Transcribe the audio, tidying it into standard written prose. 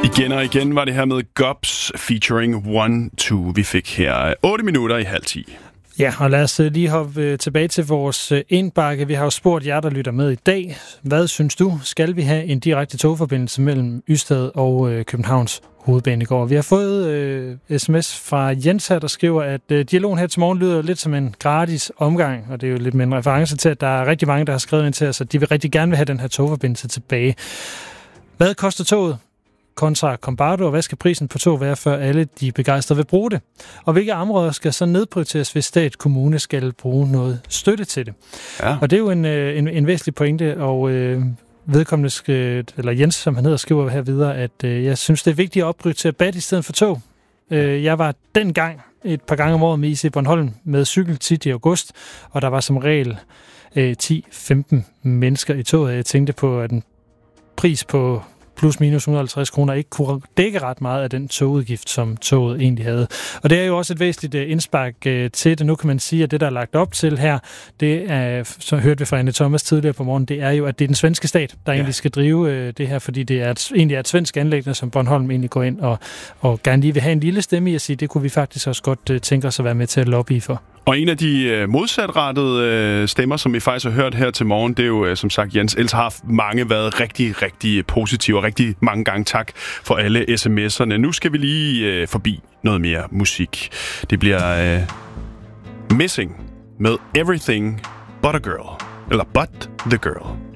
Igen og igen var det her med Gobs featuring 1-2, vi fik her 8 minutter i 9:30. Ja, og lad os lige hoppe tilbage til vores indbakke. Vi har jo spurgt jer, der lytter med i dag. Hvad synes du? Skal vi have en direkte togforbindelse mellem Ystad og Københavns hovedbanegård? Vi har fået sms fra Jens her, der skriver, at dialogen her til morgen lyder lidt som en gratis omgang, og det er jo lidt med en reference til, at der er rigtig mange, der har skrevet ind til os, at de vil rigtig gerne vil have den her togforbindelse tilbage. Hvad koster toget kontra Combardo, og hvad skal prisen på tog være, før alle de begejstrede vil bruge det? Og hvilke områder skal så nedprioriteres, hvis stat kommune skal bruge noget støtte til det? Ja. Og det er jo en væsentlig pointe, og vedkommende, eller Jens, som han hedder, skriver her videre, at jeg synes, det er vigtigt at opprioritere bat i stedet for tog. Jeg var dengang et par gange om året med IC Bornholm med cykel tit i august, og der var som regel 10-15 mennesker i toget. Jeg tænkte på, at en pris på plus minus 150 kroner ikke kunne dække ret meget af den togudgift, som toget egentlig havde. Og det er jo også et væsentligt indspark til det. Nu kan man sige, at det, der er lagt op til her, det er, så hørte vi fra Anne Thomas tidligere på morgen, det er jo, at det er den svenske stat, der egentlig skal drive det her, fordi det er egentlig er et svensk anliggende, som Bornholm egentlig går ind og gerne lige vil have en lille stemme i at sige, det kunne vi faktisk også godt tænke os at være med til at lobby for. Og en af de modsatrettede stemmer, som vi faktisk har hørt her til morgen, det er jo som sagt Jens. Ellers har mange været rigtig, rigtig positive, og rigtig mange gange tak for alle sms'erne. Nu skal vi lige forbi noget mere musik. Det bliver Missing med Everything But a Girl. Eller But the Girl.